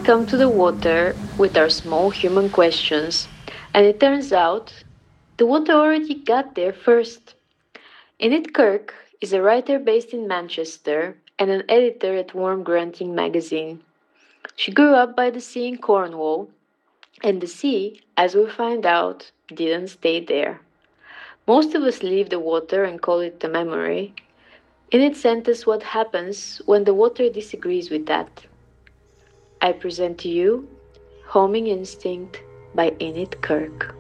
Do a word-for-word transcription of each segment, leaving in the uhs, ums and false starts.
come to the water with our small human questions, and it turns out the water already got there first. Enid Kirk is a writer based in Manchester and an editor at Warm Grunting magazine. She grew up by the sea in Cornwall, and the sea, as we find out, didn't stay there. Most of us leave the water and call it a memory. Enid sent us what happens when the water disagrees with that. I present to you Homing Instinct by Enid Kirk.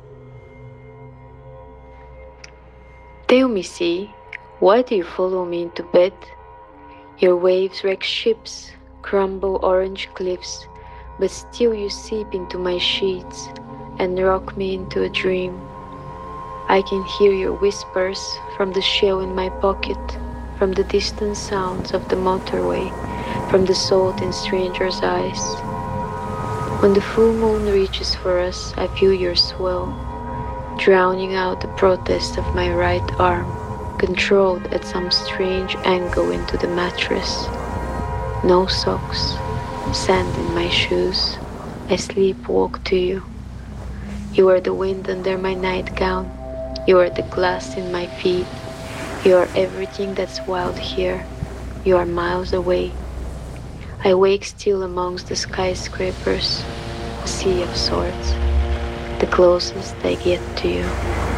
Tell me, sea, why do you follow me into bed? Your waves wreck ships, crumble orange cliffs, but still you seep into my sheets and rock me into a dream. I can hear your whispers from the shell in my pocket, from the distant sounds of the motorway, from the salt in strangers' eyes. When the full moon reaches for us, I feel your swell, drowning out the protest of my right arm, controlled at some strange angle into the mattress. No socks, sand in my shoes, I sleepwalk to you. You are the wind under my nightgown, you are the glass in my feet, you are everything that's wild here, you are miles away. I wake still amongst the skyscrapers, a sea of sorts, the closest I get to you.